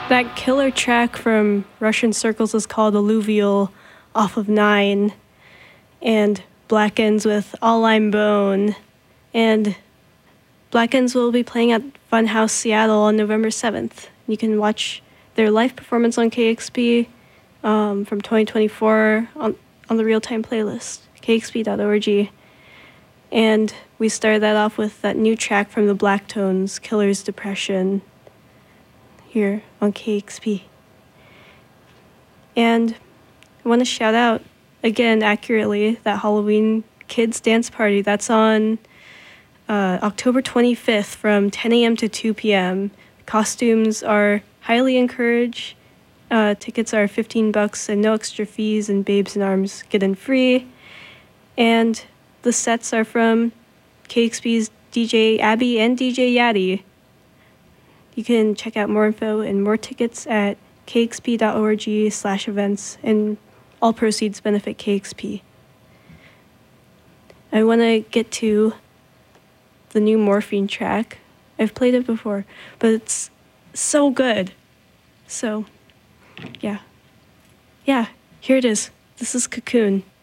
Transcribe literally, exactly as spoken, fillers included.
That killer track from Russian Circles is called Alluvial off of Nine. And Black Ends with All I'm Bone. And Black Ends will be playing at Funhouse Seattle on November seventh. You can watch their live performance on K X P um, from twenty twenty-four on, on the real-time playlist, k x p dot org. And we started that off with that new track from the Blacktones, Killer's Depression, here on K X P. And I want to shout out, again, accurately, that Halloween Kids Dance Party. That's on uh, October twenty-fifth from ten a.m. to two p.m. Costumes are highly encouraged. Uh, tickets are fifteen bucks and no extra fees, and Babes in Arms get in free. And the sets are from K X P's D J Abby and D J Yaddy. You can check out more info and more tickets at k x p dot org slash events, and all proceeds benefit K X P. I want to get to the new Morphine track. I've played it before, but it's so good. So, yeah. Yeah, here it is. This is Cocoon.